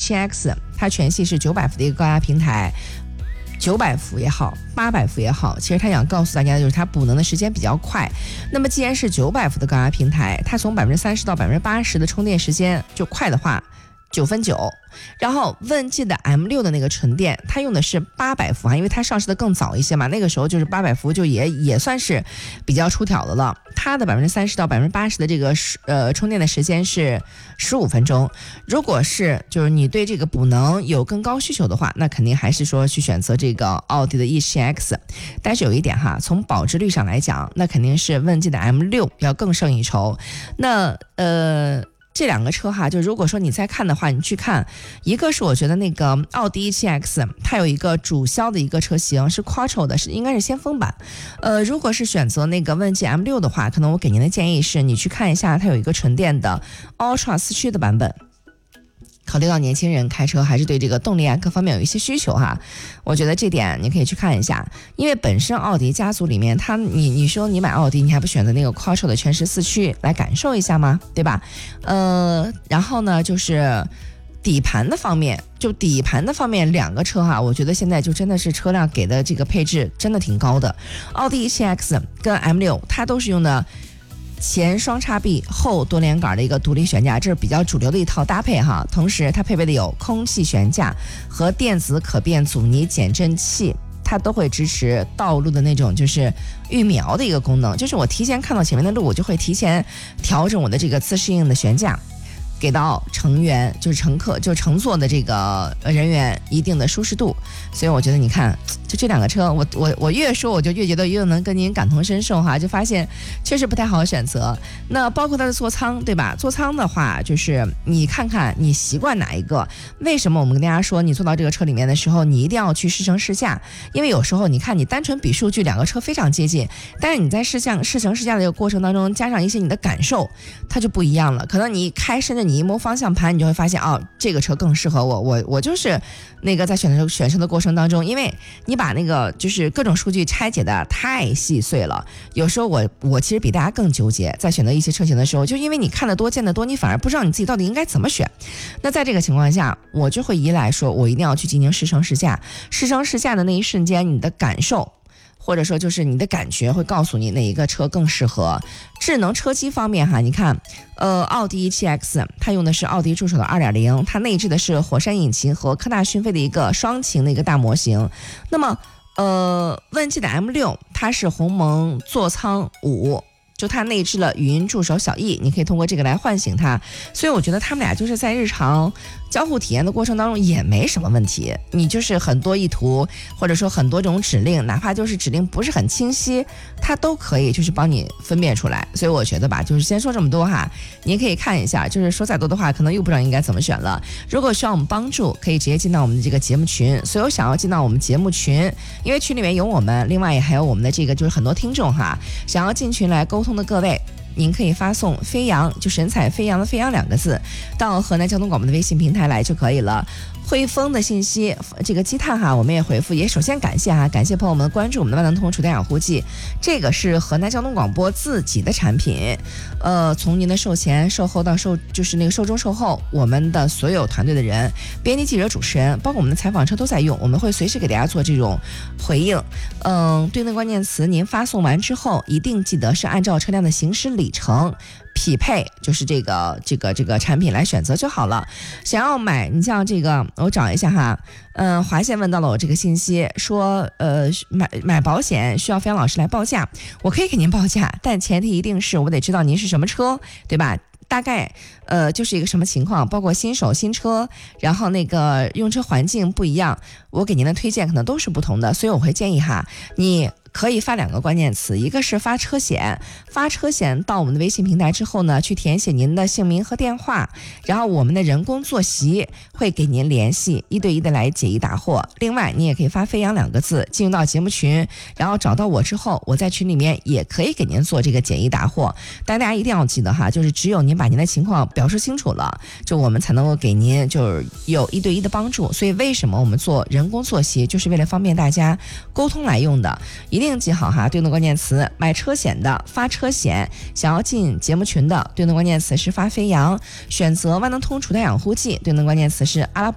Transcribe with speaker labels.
Speaker 1: E7X 它全系是900伏的一个高压平台。900伏也好，800伏也好，其实他想告诉大家的就是它补能的时间比较快。那么既然是900伏的高压平台，它从30%到80%的充电时间就快的话9分9。然后问界的 M6 的那个纯电，它用的是800伏因为它上市的更早一些嘛，那个时候就是800伏就也算是比较出挑的了。它的30%到80%的这个充电的时间是15分钟。如果是就是你对这个补能有更高需求的话，那肯定还是说去选择这个奥迪的 E7X。但是有一点哈，从保值率上来讲，那肯定是问界的 M6 要更胜一筹。那这两个车哈，就如果说你再看的话，你去看，一个是我觉得那个奥迪 E7X， 它有一个主销的一个车型是 Quattro 的，应该是先锋版。如果是选择那个问界 M6 的话，可能我给您的建议是，你去看一下，它有一个纯电的 Ultra 4驱的版本。考虑到年轻人开车还是对这个动力啊各方面有一些需求哈，我觉得这点你可以去看一下，因为本身奥迪家族里面，你说你买奥迪，你还不选择那个 Quattro 的全时4驱来感受一下吗？对吧？然后呢就是底盘的方面，两个车哈，我觉得现在就真的是车辆给的这个配置真的挺高的。奥迪 E7X 跟 M6 它都是用的前双叉臂后多连杆的一个独立悬架，这是比较主流的一套搭配哈。同时它配备的有空气悬架和电子可变阻尼减震器，它都会支持道路的那种就是预瞄的一个功能，就是我提前看到前面的路，我就会提前调整我的这个自适应的悬架，给到乘员就是乘客就乘坐的这个人员一定的舒适度。所以我觉得你看就这两个车，我越说我就越觉得越能跟您感同身受哈，就发现确实不太好选择。那包括它的座舱对吧，座舱的话就是你看看你习惯哪一个。为什么我们跟大家说你坐到这个车里面的时候你一定要去试乘试驾，因为有时候你看你单纯比数据两个车非常接近，但是你在试乘试驾的这个过程当中加上一些你的感受，它就不一样了。可能你一开甚至你一摸方向盘，你就会发现这个车更适合我就是那个在选车的过程当中，因为你把那个就是各种数据拆解的太细碎了，有时候我其实比大家更纠结，在选择一些车型的时候，就因为你看得多见得多，你反而不知道你自己到底应该怎么选。那在这个情况下，我就会依赖说我一定要去进行试乘试驾的那一瞬间，你的感受或者说就是你的感觉会告诉你哪一个车更适合。智能车机方面哈，你看奥迪 E7X 它用的是奥迪助手的 2.0， 它内置的是火山引擎和科大讯飞的一个双擎的一个大模型。那么问界的 M6 它是鸿蒙座舱5，就它内置了语音助手小易，你可以通过这个来唤醒它。所以我觉得他们俩就是在日常交互体验的过程当中也没什么问题，你就是很多意图或者说很多种指令，哪怕就是指令不是很清晰，它都可以就是帮你分辨出来。所以我觉得吧，就是先说这么多哈，你也可以看一下，就是说再多的话可能又不知道应该怎么选了。如果需要我们帮助，可以直接进到我们的这个节目群，所有想要进到我们节目群，因为群里面有我们，另外也还有我们的这个就是很多听众哈，想要进群来沟通的各位，您可以发送飞扬，就神采飞扬的飞扬2个字到河南交通广播的微信平台来就可以了。汇丰的信息这个积碳哈，我们也回复，也首先感谢哈，感谢朋友们的关注我们的万能通除氮养护剂，这个是河南交通广播自己的产品。从您的售前售后到就是那个售中售后，我们的所有团队的人，编辑记者主持人包括我们的采访车都在用，我们会随时给大家做这种回应。对应的关键词您发送完之后，一定记得是按照车辆的行驶里程匹配，就是这个产品来选择就好了。想要买，你像这个我找一下哈，华县问到了我这个信息，说买保险需要飞扬老师来报价，我可以给您报价，但前提一定是我得知道您是什么车，对吧？大概就是一个什么情况，包括新手新车，然后那个用车环境不一样，我给您的推荐可能都是不同的，所以我会建议哈，你可以发2个关键词，一个是发车险到我们的微信平台之后呢，去填写您的姓名和电话，然后我们的人工坐席会给您联系，1对1的来解疑答惑。另外你也可以发飞扬2个字进入到节目群，然后找到我之后，我在群里面也可以给您做这个解疑答惑。但大家一定要记得哈，就是只有您把您的情况表示清楚了，就我们才能够给您就是有1对1的帮助。所以为什么我们做人工坐席，就是为了方便大家沟通来用的。一定记好哈，对应的关键词买车险的发车险，想要进节目群的对应的关键词是发飞扬，选择万能通除氮养护剂，对应的关键词是阿拉